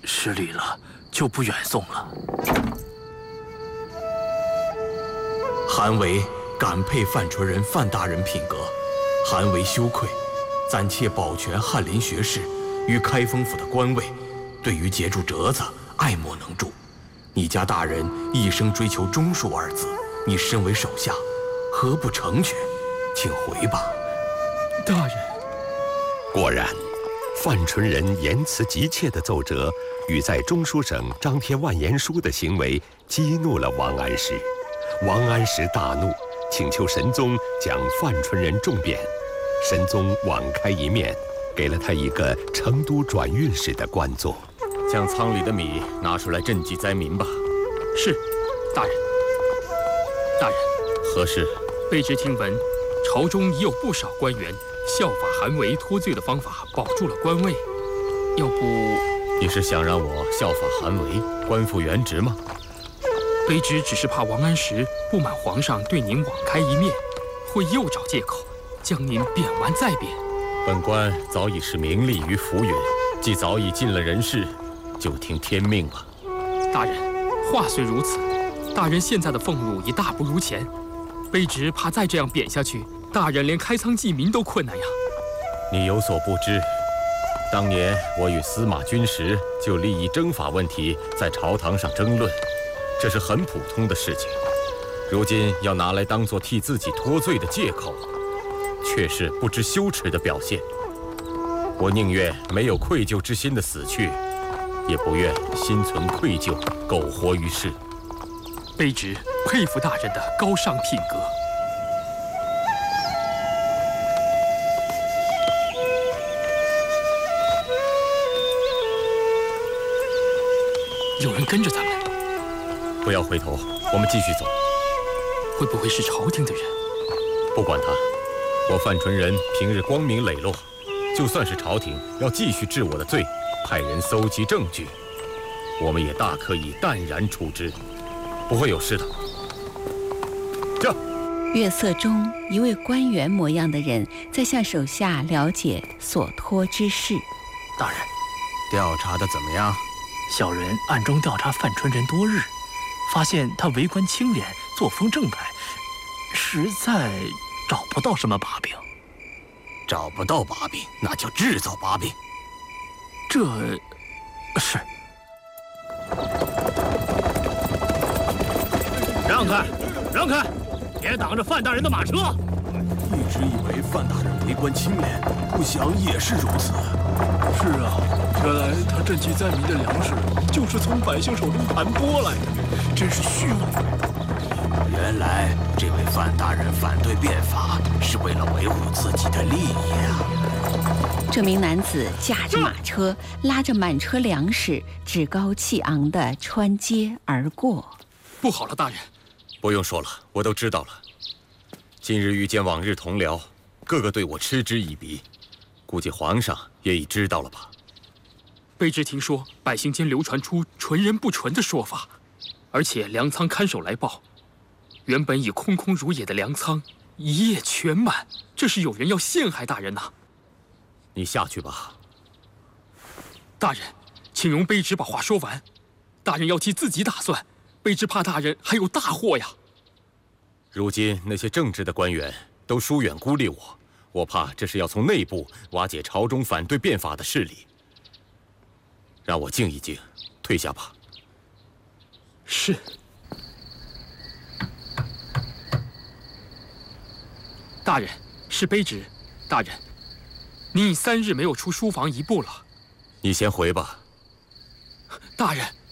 失礼了，就不远送了。 韩维感佩范纯仁范大人品格，韩维羞愧，暂且保全翰林学士与开封府的官位，对于截住折子爱莫能助。你家大人一生追求忠恕二字，你身为手下，何不成全？请回吧。 大人。 果然，范纯仁言辞急切的奏折与在中书省张贴万言书的行为激怒了王安石。王安石大怒，请求神宗将范纯仁重贬。神宗网开一面，给了他一个成都转运使的官做。 将仓里的米拿出来赈济灾民吧。 是，大人。大人， 何事？ 卑职听闻，朝中已有不少官员效法韩维脱罪的方法，保住了官位。要不， 你是想让我效法韩维，官复原职吗？ 卑职只是怕王安石不满皇上对您网开一面，会又找借口将您贬完再贬。 本官早已是名利于浮云，既早已尽了人事，就听天命吧。 大人，话虽如此，大人现在的俸禄已大不如前，卑职怕再这样贬下去，大人连开仓济民都困难呀。 你有所不知，当年我与司马君实就利益征法问题在朝堂上争论，这是很普通的事情。如今要拿来当作替自己脱罪的借口，却是不知羞耻的表现。我宁愿没有愧疚之心的死去，也不愿心存愧疚，苟活于世。 卑职佩服大人的高尚品格。有人跟着咱们。 不要回头，我们继续走。 会不会是朝廷的人？ 不管他，我范纯仁平日光明磊落，就算是朝廷要继续治我的罪，派人搜集证据，我们也大可以淡然处之，不会有事的。这月色中，一位官员模样的人在向手下了解所托之事。 大人， 调查的怎么样？ 小人暗中调查范纯仁多日，发现他为官清廉，作风正派，实在找不到什么把柄。 找不到把柄，那就制造把柄。 这是。 让开，让开！别挡着范大人的马车！ 一直以为范大人为官清廉，不想也是如此。 是啊，原来他赈济灾民的粮食就是从百姓手中盘剥来的，真是虚伪。 原来这位范大人反对变法，是为了维护自己的利益啊！ 这名男子驾着马车，拉着满车粮食，趾高气昂地穿街而过。 不好了，大人！ 不用说了，我都知道了。今日遇见往日同僚，个个对我嗤之以鼻，估计皇上也已知道了吧？ 卑职听说百姓间流传出纯人不纯的说法，而且粮仓看守来报，原本已空空如也的粮仓一夜全满，这是有人要陷害大人呐！ 你下去吧。 大人，请容卑职把话说完。大人要替自己打算，卑职怕大人还有大祸呀。 如今那些正直的官员都疏远孤立我，我怕这是要从内部瓦解朝中反对变法的势力。让我静一静，退下吧。 是。大人，是卑职。大人，您已3日没有出书房一步了。 你先回吧。 大人。